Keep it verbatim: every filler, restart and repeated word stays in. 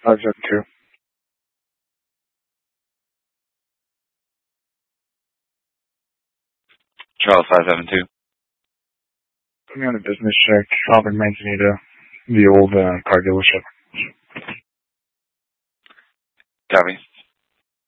five seven two. Charles five seven two. Put me on a business check. Auburn, Manzanita, the old uh, car dealership. Copy.